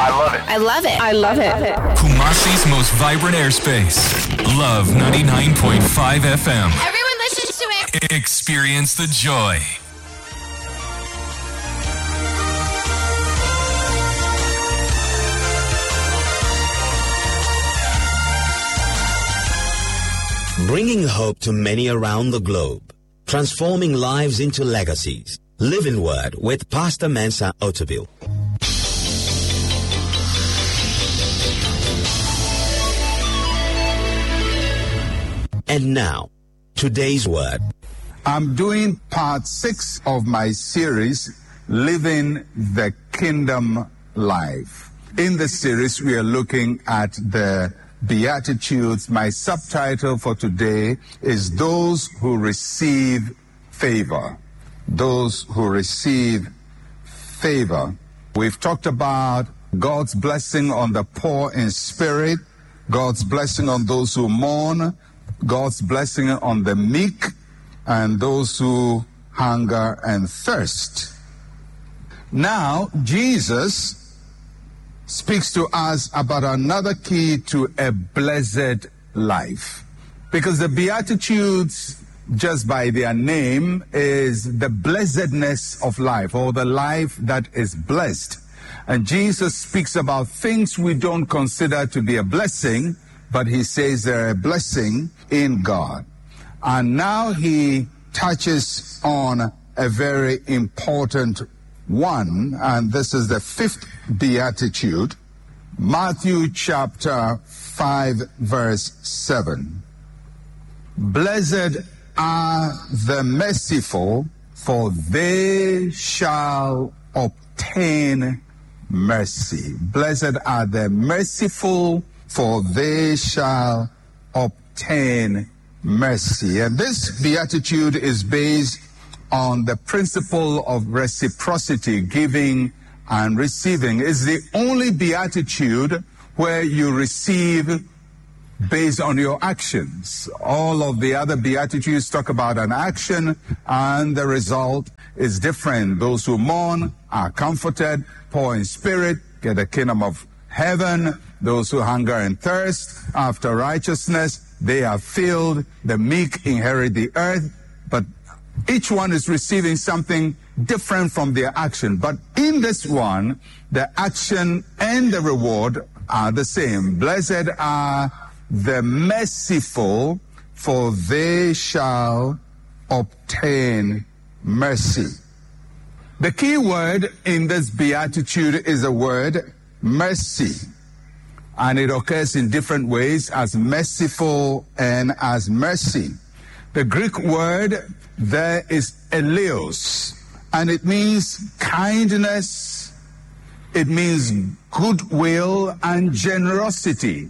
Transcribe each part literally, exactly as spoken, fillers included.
I love it. I love it. I love it. Kumasi's most vibrant airspace. Love ninety-nine point five F M. Everyone listens to it. Experience the joy. Bringing hope to many around the globe. Transforming lives into legacies. Living Word with Pastor Mensa Otabil. And now, today's word. I'm doing part six of my series, Living the Kingdom Life. In this series, we are looking at the Beatitudes. My subtitle for today is Those Who Receive Favor. Those who receive favor. We've talked about God's blessing on the poor in spirit, God's blessing on those who mourn, God's blessing on the meek, and those who hunger and thirst. Now, Jesus speaks to us about another key to a blessed life. Because the Beatitudes, just by their name, is the blessedness of life, or the life that is blessed. And Jesus speaks about things we don't consider to be a blessing, but he says they're a blessing in God. And now he touches on a very important one, and this is the fifth beatitude, Matthew chapter five, verse seven. Blessed are the merciful, for they shall obtain mercy. Blessed are the merciful, for they shall obtain mercy. And this beatitude is based on the principle of reciprocity, giving and receiving. It's the only beatitude where you receive based on your actions. All of the other beatitudes talk about an action, and the result is different. Those who mourn are comforted, poor in spirit get the kingdom of heaven. Those who hunger and thirst after righteousness, they are filled. The meek inherit the earth. But each one is receiving something different from their action. But in this one, the action and the reward are the same. Blessed are the merciful, for they shall obtain mercy. The key word in this beatitude is the word mercy. And it occurs in different ways, as merciful and as mercy. The Greek word there is eleos, and it means kindness, it means goodwill and generosity.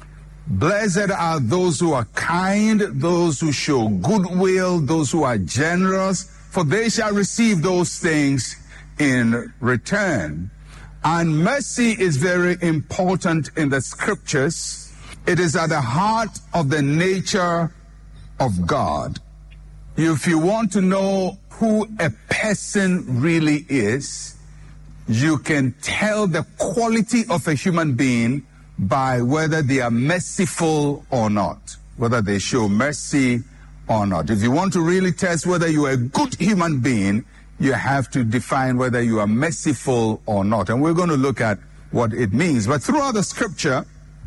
Blessed are those who are kind, those who show goodwill, those who are generous, for they shall receive those things in return. And mercy is very important in the scriptures. It is at the heart of the nature of God. If you want to know who a person really is, you can tell the quality of a human being by whether they are merciful or not, whether they show mercy or not. If you want to really test whether you are a good human being, you have to define whether you are merciful or not. And we're going to look at what it means. But throughout the scripture,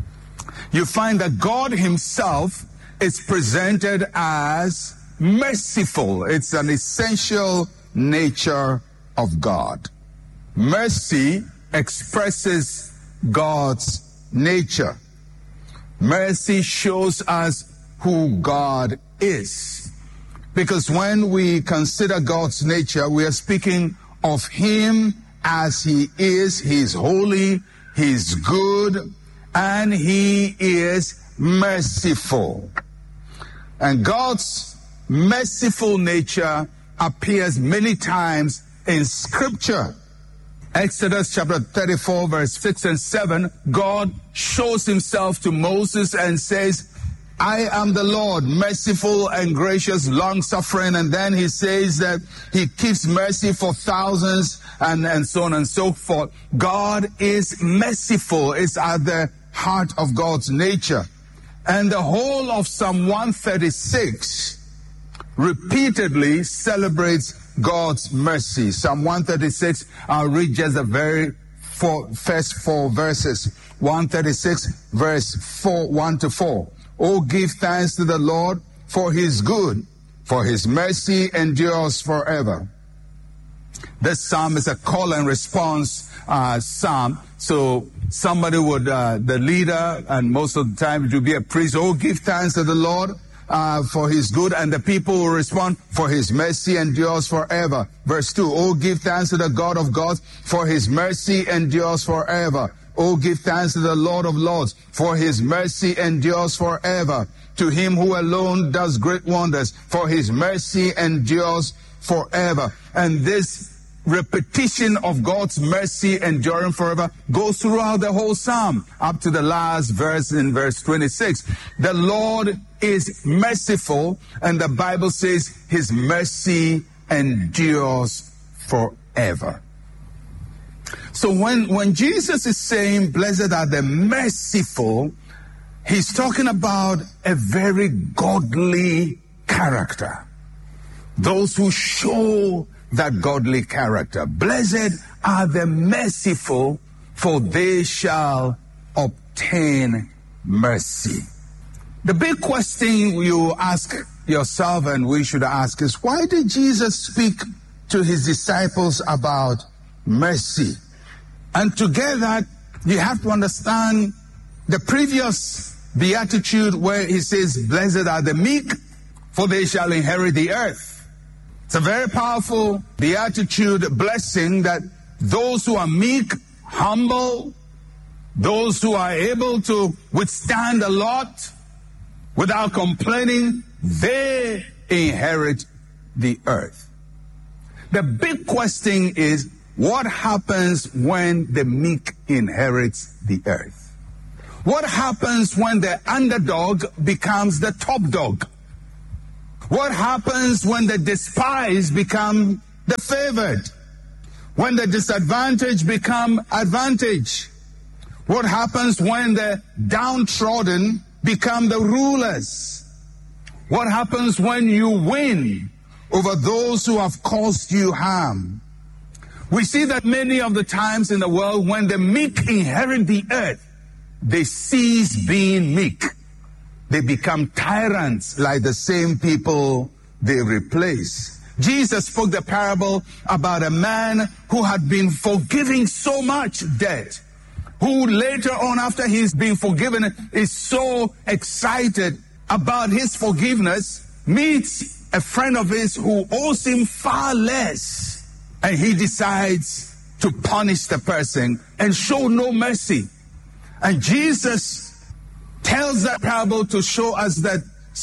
you find that God himself is presented as merciful. It's an essential nature of God. Mercy expresses God's nature. Mercy shows us who God is. Because when we consider God's nature, we are speaking of him as he is. He's holy, he's good, and he is merciful. And God's merciful nature appears many times in Scripture. Exodus chapter thirty-four, verse six and seven, God shows himself to Moses and says, I am the Lord, merciful and gracious, long-suffering. And then he says that he keeps mercy for thousands and, and so on and so forth. God is merciful. It's at the heart of God's nature. And the whole of Psalm one thirty-six repeatedly celebrates God's mercy. Psalm one thirty-six, I'll read just the very four, first four verses. one thirty-six, verse four, one to four. Oh, give thanks to the Lord, for his good, for his mercy endures forever. This psalm is a call and response uh, psalm. So somebody would, uh, the leader, and most of the time it would be a priest, oh, give thanks to the Lord uh, for his good, and the people will respond, for his mercy endures forever. Verse two, oh, give thanks to the God of gods, for his mercy endures forever. Oh, give thanks to the Lord of lords, for his mercy endures forever. To him who alone does great wonders, for his mercy endures forever. And this repetition of God's mercy enduring forever goes throughout the whole psalm, up to the last verse in verse twenty-six. The Lord is merciful, and the Bible says his mercy endures forever. So when, when Jesus is saying, blessed are the merciful, he's talking about a very godly character. Those who show that godly character. Blessed are the merciful, for they shall obtain mercy. The big question you ask yourself, and we should ask, is why did Jesus speak to his disciples about mercy? And to get that, you have to understand the previous beatitude where he says, blessed are the meek, for they shall inherit the earth. It's a very powerful beatitude blessing that those who are meek, humble, those who are able to withstand a lot without complaining, they inherit the earth. The big question is, what happens when the meek inherits the earth? What happens when the underdog becomes the top dog? What happens when the despised become the favored? When the disadvantaged become advantage? What happens when the downtrodden become the rulers? What happens when you win over those who have caused you harm? We see that many of the times in the world when the meek inherit the earth, they cease being meek. They become tyrants like the same people they replace. Jesus spoke the parable about a man who had been forgiving so much debt, who later on, after he's been forgiven, is so excited about his forgiveness, meets a friend of his who owes him far less. And he decides to punish the person and show no mercy. And Jesus tells that parable to show us that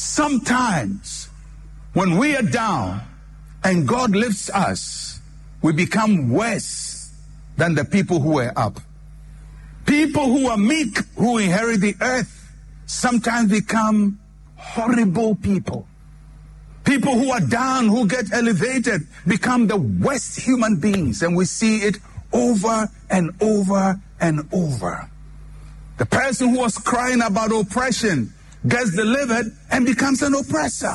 sometimes when we are down and God lifts us, we become worse than the people who are up. People who are meek, who inherit the earth, sometimes become horrible people. People who are down, who get elevated, become the worst human beings. And we see it over and over and over. The person who was crying about oppression gets delivered and becomes an oppressor.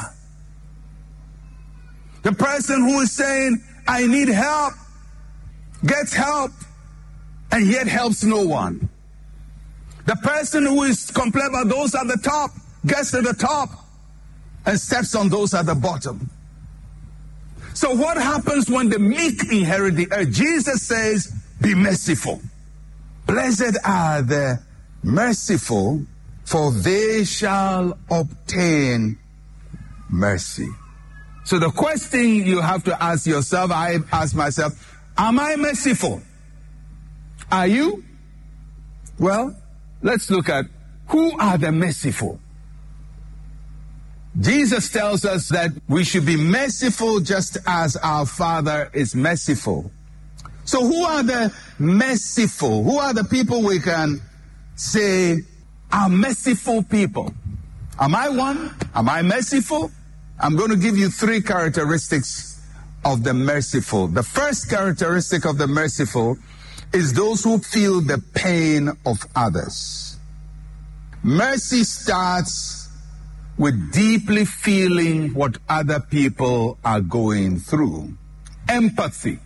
The person who is saying, I need help, gets help, and yet helps no one. The person who is complaining about those at the top gets to the top and steps on those at the bottom. So what happens when the meek inherit the earth? Jesus says, be merciful. Blessed are the merciful, for they shall obtain mercy. So the question you have to ask yourself, I ask myself, am I merciful? Are you? Well, let's look at who are the merciful. Jesus tells us that we should be merciful just as our Father is merciful. So who are the merciful? Who are the people we can say are merciful people? Am I one? Am I merciful? I'm going to give you three characteristics of the merciful. The first characteristic of the merciful is those who feel the pain of others. Mercy starts with deeply feeling what other people are going through. Empathy.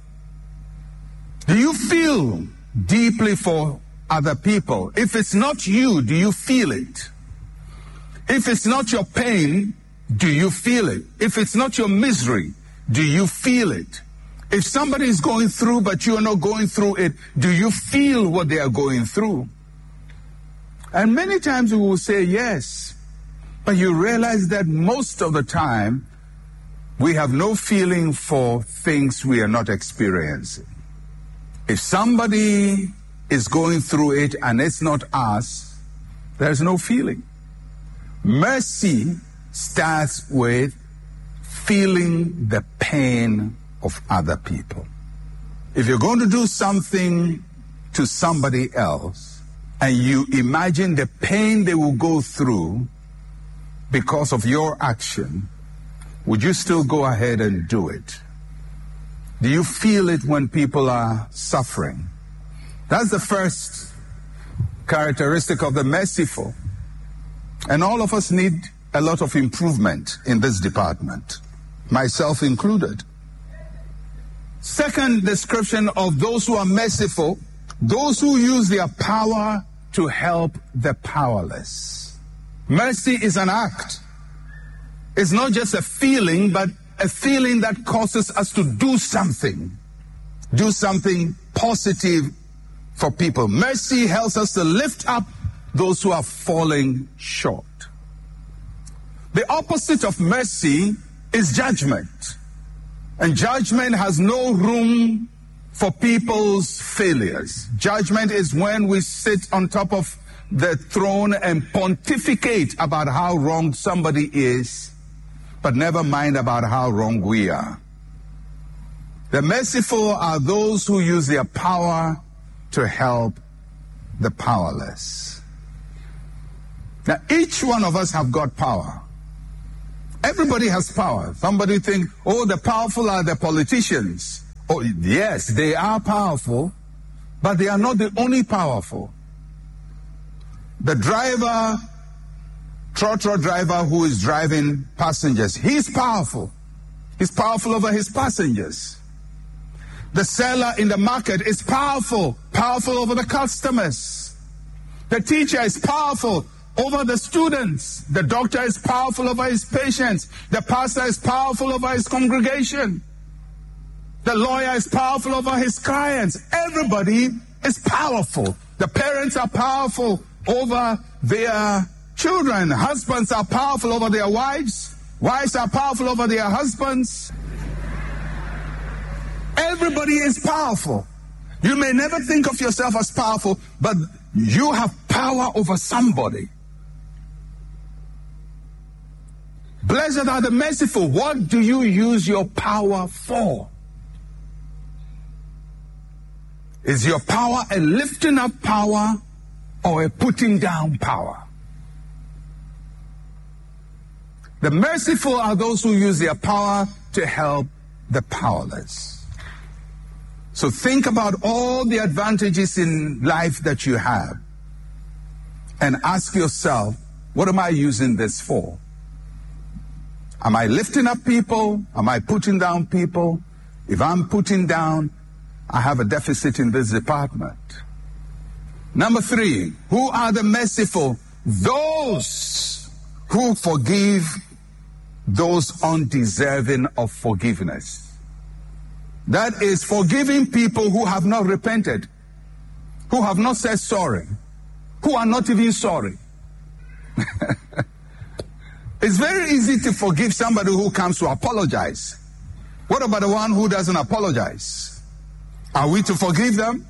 Do you feel deeply for other people? If it's not you, do you feel it? If it's not your pain, do you feel it? If it's not your misery, do you feel it? If somebody is going through but you are not going through it, do you feel what they are going through? And many times we will say yes, but you realize that most of the time we have no feeling for things we are not experiencing. If somebody is going through it and it's not us, there's no feeling. Mercy starts with feeling the pain of other people. If you're going to do something to somebody else and you imagine the pain they will go through because of your action, would you still go ahead and do it? Do you feel it when people are suffering? That's the first characteristic of the merciful. And all of us need a lot of improvement in this department, myself included. Second description of those who are merciful, those who use their power to help the powerless. Mercy is an act. It's not just a feeling, but a feeling that causes us to do something. Do something positive for people. Mercy helps us to lift up those who are falling short. The opposite of mercy is judgment. And judgment has no room for people's failures. Judgment is when we sit on top of the throne and pontificate about how wrong somebody is, but never mind about how wrong we are. The merciful are those who use their power to help the powerless. Now, each one of us have got power. Everybody has power. Somebody think, oh, the powerful are the politicians. Oh, yes, they are powerful, but they are not the only powerful. The driver, trotro driver who is driving passengers, he's powerful. He's powerful over his passengers. The seller in the market is powerful, powerful over the customers. The teacher is powerful over the students. The doctor is powerful over his patients. The pastor is powerful over his congregation. The lawyer is powerful over his clients. Everybody is powerful. The parents are powerful over their children. Husbands are powerful over their wives. Wives are powerful over their husbands. Everybody is powerful. You may never think of yourself as powerful, but you have power over somebody. Blessed are the merciful. What do you use your power for? Is your power a lifting up power or a putting down power? The merciful are those who use their power to help the powerless. So think about all the advantages in life that you have and ask yourself, what am I using this for? Am I lifting up people? Am I putting down people? If I'm putting down, I have a deficit in this department. Number three, who are the merciful? Those who forgive those undeserving of forgiveness. That is forgiving people who have not repented, who have not said sorry, who are not even sorry. It's very easy to forgive somebody who comes to apologize. What about the one who doesn't apologize? Are we to forgive them?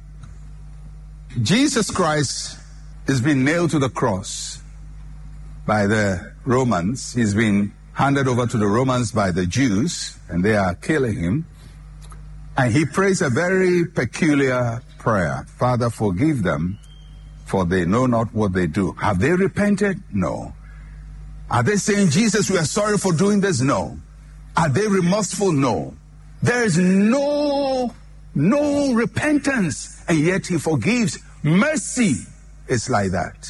Jesus Christ has been nailed to the cross by the Romans. He's been handed over to the Romans by the Jews, and they are killing him. And he prays a very peculiar prayer. Father, forgive them, for they know not what they do. Have they repented? No. Are they saying, Jesus, we are sorry for doing this? No. Are they remorseful? No. There is no, no repentance, and yet he forgives. Mercy is like that.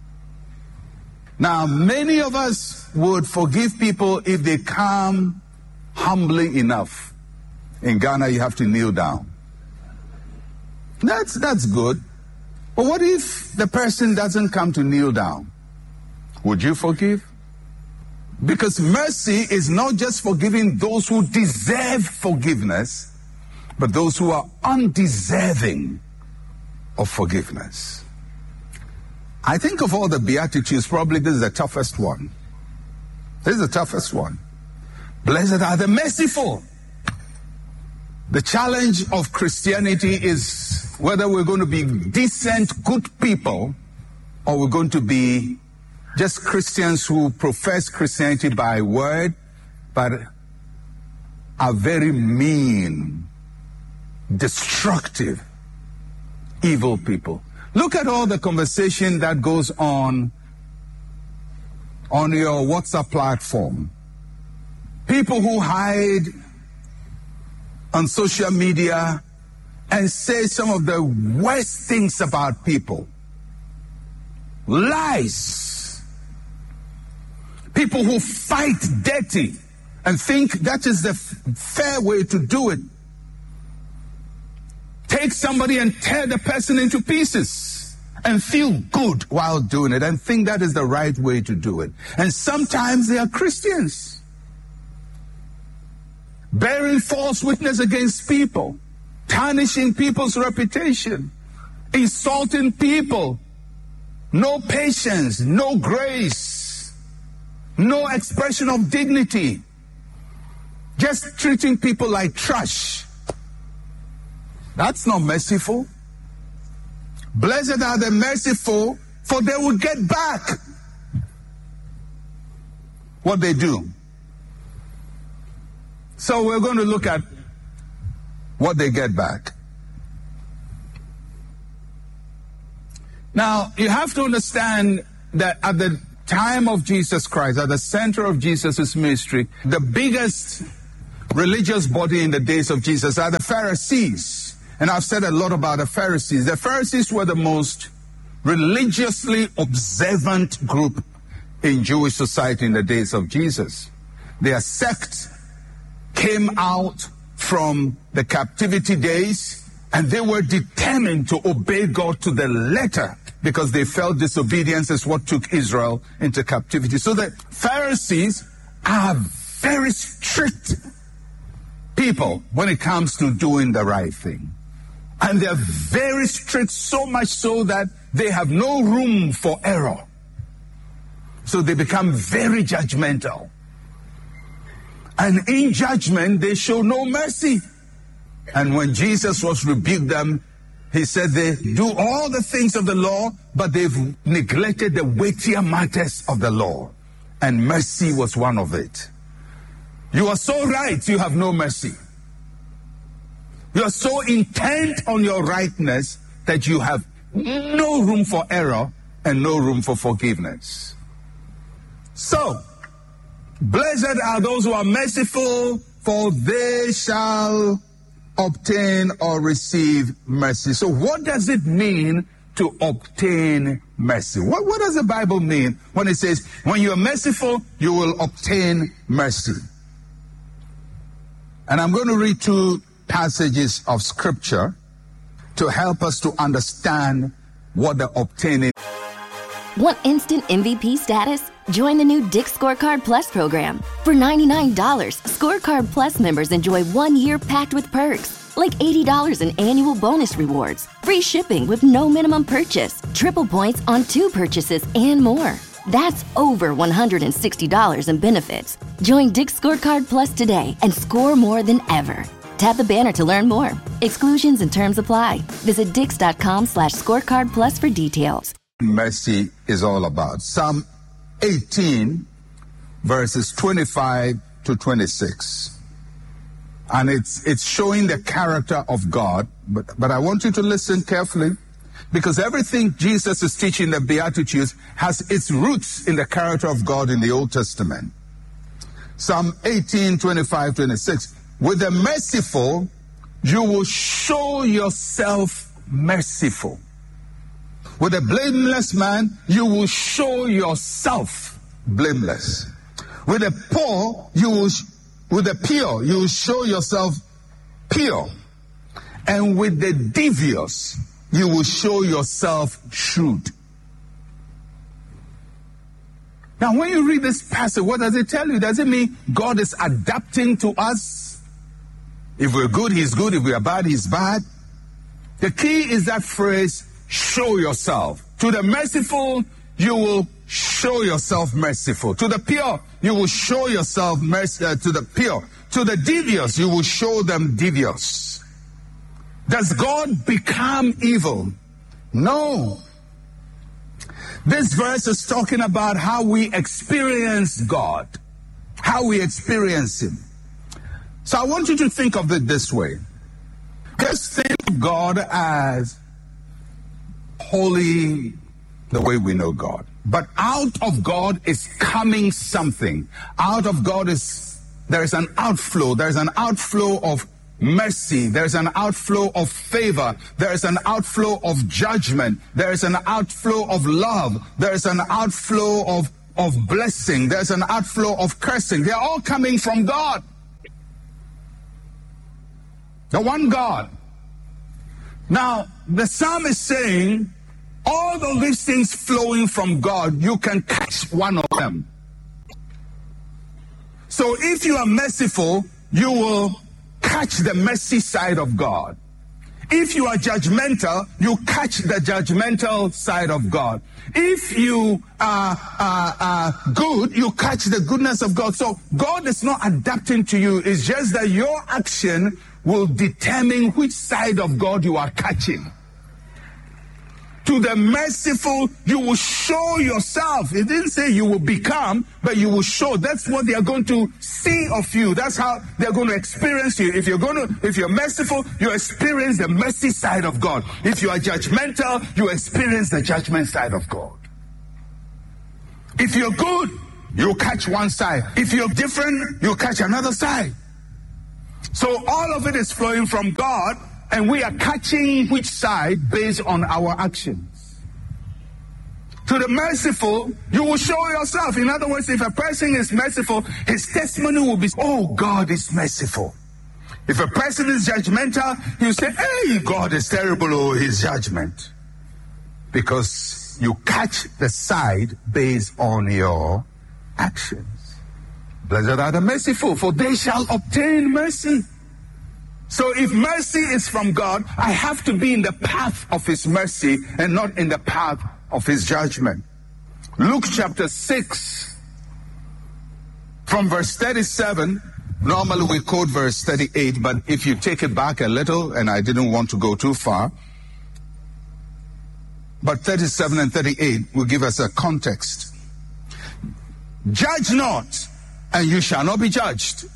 Now, many of us would forgive people if they come humbly enough. In Ghana, you have to kneel down. That's, that's good. But what if the person doesn't come to kneel down? Would you forgive? Because mercy is not just forgiving those who deserve forgiveness, but those who are undeserving of forgiveness. I think of all the Beatitudes, probably this is the toughest one. This is the toughest one. Blessed are the merciful. The challenge of Christianity is whether we're going to be decent, good people, or we're going to be just Christians who profess Christianity by word, but are very mean, destructive, evil people. Look at all the conversation that goes on on your WhatsApp platform. People who hide on social media and say some of the worst things about people. Lies. People who fight dirty and think that is the f- fair way to do it. Take somebody and tear the person into pieces and feel good while doing it and think that is the right way to do it. And sometimes they are Christians. Bearing false witness against people, tarnishing people's reputation, insulting people, no patience, no grace, no expression of dignity, just treating people like trash. That's not merciful. Blessed are the merciful, for they will get back what they do. So we're going to look at what they get back. Now, you have to understand that at the time of Jesus Christ, at the center of Jesus' ministry, the biggest religious body in the days of Jesus are the Pharisees. And I've said a lot about the Pharisees. The Pharisees were the most religiously observant group in Jewish society in the days of Jesus. Their sect came out from the captivity days, and they were determined to obey God to the letter because they felt disobedience is what took Israel into captivity. So the Pharisees are very strict people when it comes to doing the right thing. And they're very strict, so much so that they have no room for error. So they become very judgmental. And in judgment, they show no mercy. And when Jesus was rebuked them, he said they do all the things of the law, but they've neglected the weightier matters of the law. And mercy was one of it. You are so right, you have no mercy. You are so intent on your rightness that you have no room for error and no room for forgiveness. So, blessed are those who are merciful, for they shall obtain or receive mercy. So what does it mean to obtain mercy? What, what does the Bible mean when it says, when you are merciful, you will obtain mercy? And I'm going to read two passages of Scripture to help us to understand what the obtaining. Want instant M V P status? Join the new Dick's Scorecard Plus program. For ninety-nine dollars, Scorecard Plus members enjoy one year packed with perks, like eighty dollars in annual bonus rewards, free shipping with no minimum purchase, triple points on two purchases, and more. That's over one hundred sixty dollars in benefits. Join Dick's Scorecard Plus today and score more than ever. Tap the banner to learn more. Exclusions and terms apply. Visit dix.com slash scorecard plus for details. Mercy is all about. Psalm eighteen, verses twenty-five to twenty-six. And it's it's showing the character of God. But, but I want you to listen carefully, because everything Jesus is teaching the Beatitudes has its roots in the character of God in the Old Testament. Psalm eighteen, twenty-five, twenty-six. with the merciful, you will show yourself merciful. With a blameless man, you will show yourself blameless. With the poor, you will, with the pure, you will show yourself pure. And with the devious, you will show yourself shrewd. Now, when you read this passage, what does it tell you? Does it mean God is adapting to us? If we're good, he's good. If we are bad, he's bad. The key is that phrase, show yourself. To the merciful, you will show yourself merciful. To the pure, you will show yourself mercy. Uh, to the pure. To the devious, you will show them devious. Does God become evil? No. This verse is talking about how we experience God, how we experience him. So I want you to think of it this way. Just think of God as holy, the way we know God. But out of God is coming something. Out of God is, there is an outflow. There is an outflow of mercy. There is an outflow of favor. There is an outflow of judgment. There is an outflow of love. There is an outflow of, of blessing. There's an outflow of cursing. They're all coming from God. The one God. Now, the psalm is saying, all of these things flowing from God, you can catch one of them. So if you are merciful, you will catch the mercy side of God. If you are judgmental, you catch the judgmental side of God. If you are, are, are good, you catch the goodness of God. So God is not adapting to you. It's just that your action will determine which side of God you are catching. To the merciful, you will show yourself. It didn't say you will become, but you will show. That's what they are going to see of you. That's how they're going to experience you. If you're going to, if you're merciful, you experience the mercy side of God. If you are judgmental, you experience the judgment side of God. If you're good, you'll catch one side. If you're different, you'll catch another side. So all of it is flowing from God, and we are catching which side based on our actions. To the merciful, you will show yourself. In other words, if a person is merciful, his testimony will be, oh, God is merciful. If a person is judgmental, you say, hey, God is terrible, oh, his judgment. Because you catch the side based on your actions. Blessed are the merciful, for they shall obtain mercy. So if mercy is from God, I have to be in the path of his mercy and not in the path of his judgment. Luke chapter six, from verse thirty-seven, normally we quote verse thirty-eight, but if you take it back a little, and I didn't want to go too far, but thirty-seven and thirty-eight will give us a context. Judge not, and you shall not be judged.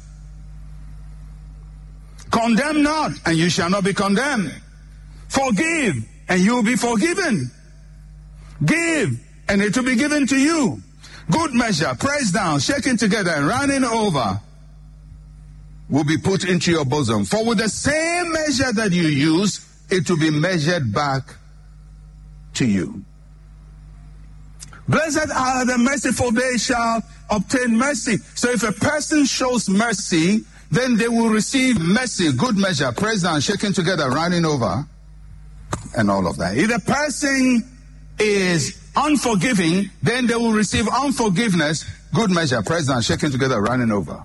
Condemn not, and you shall not be condemned. Forgive, and you will be forgiven. Give, and it will be given to you. Good measure, pressed down, shaken together, and running over, will be put into your bosom. For with the same measure that you use, it will be measured back to you. Blessed are the merciful, they shall obtain mercy. So if a person shows mercy, then they will receive mercy, good measure, pressed down, shaken together, running over, and all of that. If the person is unforgiving, then they will receive unforgiveness, good measure, pressed down, shaken together, running over.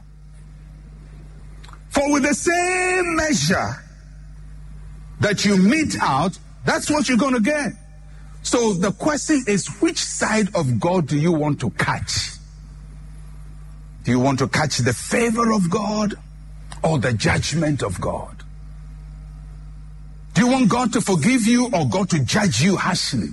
For with the same measure that you mete out, that's what you're going to get. So the question is, which side of God do you want to catch? Do you want to catch the favor of God or the judgment of God? Do you want God to forgive you or God to judge you harshly?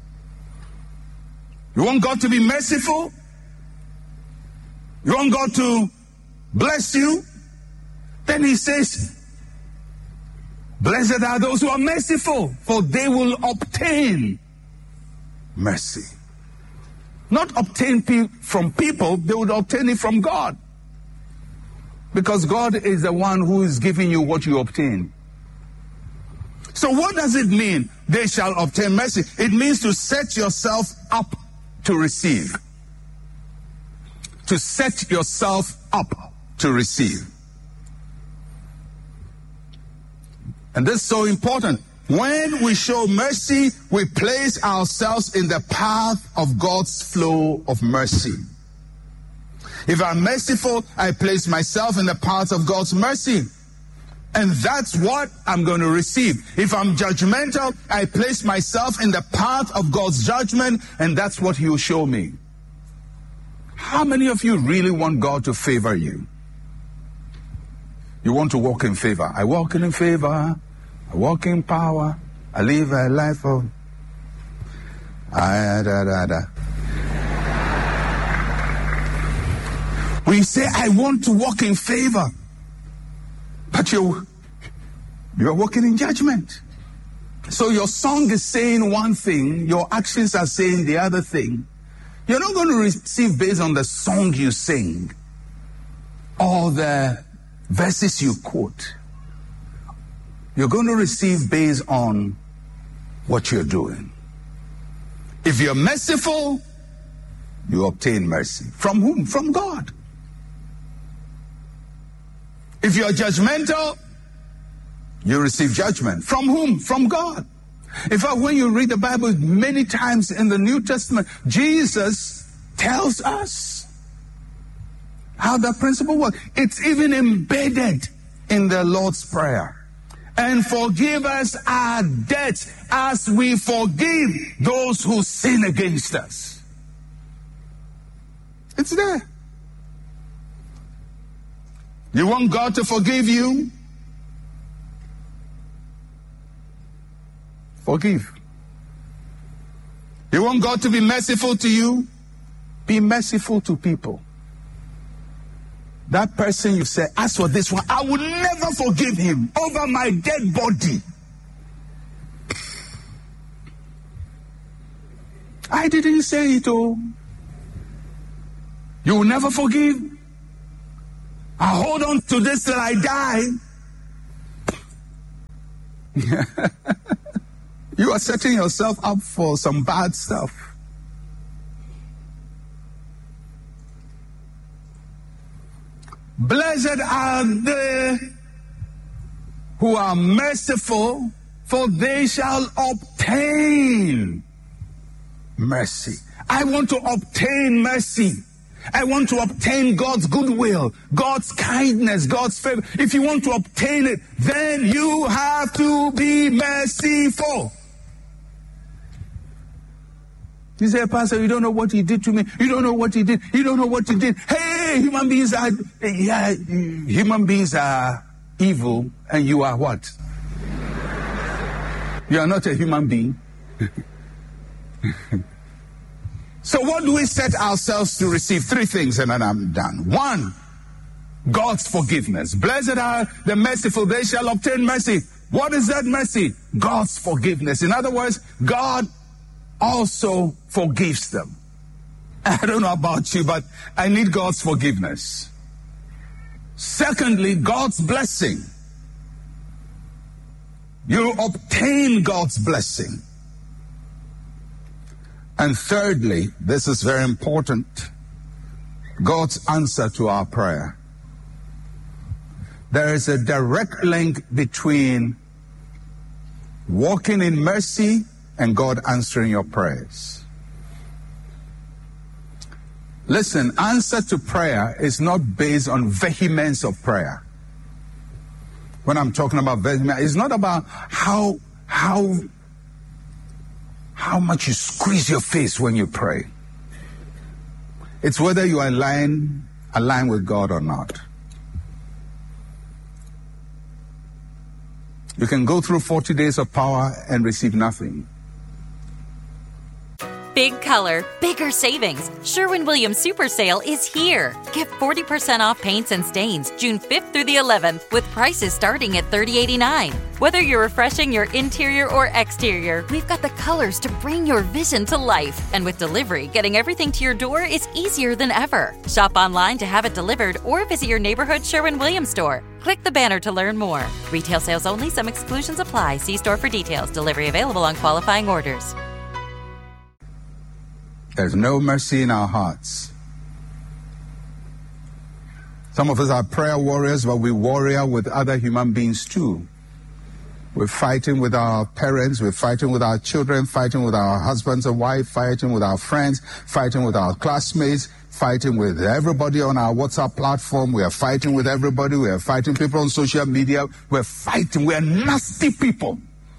You want God to be merciful? You want God to bless you? Then he says, blessed are those who are merciful, for they will obtain mercy. Not obtain pe- from people, they would obtain it from God. Because God is the one who is giving you what you obtain. So what does it mean? They shall obtain mercy. It means to set yourself up to receive. To set yourself up to receive. And this is so important. When we show mercy, we place ourselves in the path of God's flow of mercy. If I'm merciful, I place myself in the path of God's mercy. And that's what I'm going to receive. If I'm judgmental, I place myself in the path of God's judgment, and that's what He will show me. How many of you really want God to favor you? You want to walk in favor. I walk in favor. I walk in power. I live a life of... Ah, da, da, da. We say, I want to walk in favor. But you're, you're walking in judgment. So your song is saying one thing, your actions are saying the other thing. You're not going to receive based on the song you sing or the verses you quote. You're going to receive based on what you're doing. If you're merciful, you obtain mercy. From whom? From God. If you're judgmental, you receive judgment. From whom? From God. In fact, when you read the Bible many times in the New Testament, Jesus tells us how that principle works. It's even embedded in the Lord's Prayer. And forgive us our debts as we forgive those who sin against us. It's there. You want God to forgive you? Forgive. You want God to be merciful to you? Be merciful to people. That person you say, as for this one, I will never forgive him over my dead body. I didn't say it, oh. You will never forgive? I hold on to this till I die. You are setting yourself up for some bad stuff. Blessed are they who are merciful, for they shall obtain mercy. I want to obtain mercy. I want to obtain God's goodwill, God's kindness, God's favor. If you want to obtain it, then you have to be merciful. You say, Pastor, you don't know what he did to me. You don't know what he did. You don't know what he did. Hey, human beings are, yeah, human beings are evil, and you are what? You are not a human being. So what do we set ourselves to receive? Three things, and then I'm done. One, God's forgiveness. Blessed are the merciful, they shall obtain mercy. What is that mercy? God's forgiveness. In other words, God also forgives them. I don't know about you, but I need God's forgiveness. Secondly, God's blessing. You obtain God's blessing. And thirdly, this is very important, God's answer to our prayer. There is a direct link between walking in mercy and God answering your prayers. Listen, answer to prayer is not based on vehemence of prayer. When I'm talking about vehemence, it's not about how, how, how much you squeeze your face when you pray. It's whether you are aligned, aligned with God or not. You can go through forty days of power and receive nothing. Big color, bigger savings. Sherwin-Williams Super Sale is here. Get forty percent off paints and stains June fifth through the eleventh with prices starting at thirty dollars and eighty-nine cents. Whether you're refreshing your interior or exterior, we've got the colors to bring your vision to life. And with delivery, getting everything to your door is easier than ever. Shop online to have it delivered or visit your neighborhood Sherwin-Williams store. Click the banner to learn more. Retail sales only. Some exclusions apply. See store for details. Delivery available on qualifying orders. There's no mercy in our hearts. Some of us are prayer warriors, but we warrior with other human beings too. We're fighting with our parents, we're fighting with our children, fighting with our husbands and wives, fighting with our friends, fighting with our classmates, fighting with everybody on our WhatsApp platform. We are fighting with everybody. We are fighting people on social media. We're fighting. We are nasty people.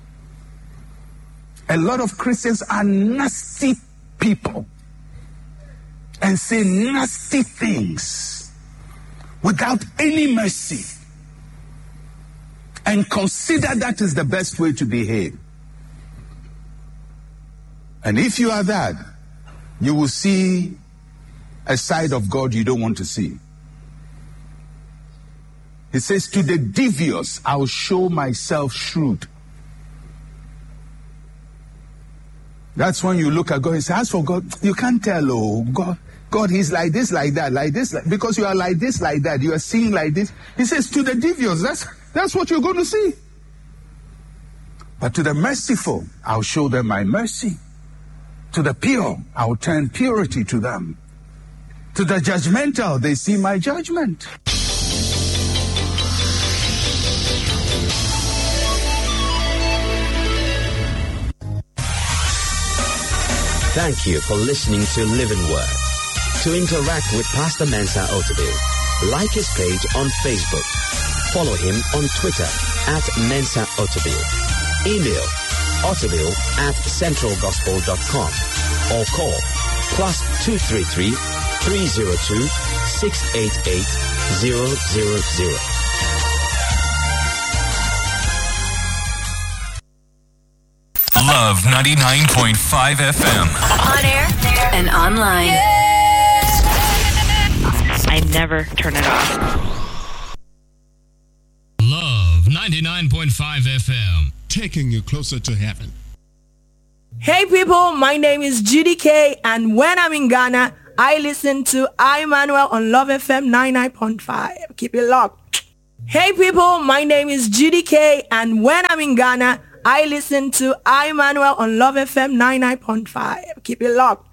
A lot of Christians are nasty people and say nasty things without any mercy and consider that is the best way to behave. And if you are that, you will see a side of God you don't want to see. He says, to the devious, I'll show myself shrewd. That's when you look at God and say, as for God, you can't tell, oh, God, God, he's like this, like that, like this, like, because you are like this, like that, you are seeing like this. He says, to the devious, that's, that's what you're going to see. But to the merciful, I'll show them my mercy. To the pure, I'll turn purity to them. To the judgmental, they see my judgment. Thank you for listening to Living Word. To interact with Pastor Mensa Otabil, like his page on Facebook. Follow him on Twitter at Mensa Otabil. Email otabil at central gospel dot com or call plus two three three, three zero two, six eight eight, zero zero zero. Love ninety-nine point five F M. On air and online. I never turn it off. Love ninety-nine point five F M. Taking you closer to heaven. Hey people, my name is Judy K, and when I'm in Ghana, I listen to Emmanuel on Love F M ninety-nine point five. Keep it locked. Hey people, my name is Judy K, and when I'm in Ghana, I listen to Emmanuel on Love F M ninety-nine point five. Keep it locked.